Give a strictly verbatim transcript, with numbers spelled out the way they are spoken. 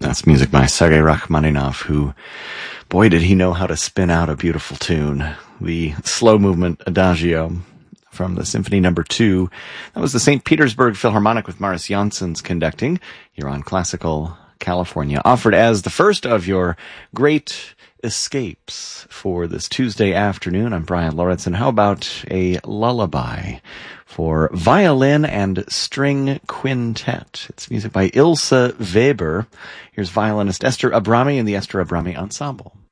That's music by Sergei Rachmaninoff, who, boy, did he know how to spin out a beautiful tune. The slow movement Adagio from the Symphony Number Two. That was the Saint Petersburg Philharmonic with Maris Janssens conducting here on Classical California, offered as the first of your great escapes for this Tuesday afternoon. I'm Brian Lauritsen. How about a lullaby for violin and string quintet? It's music by Ilse Weber. Here's violinist Esther Abrami and the Esther Abrami Ensemble.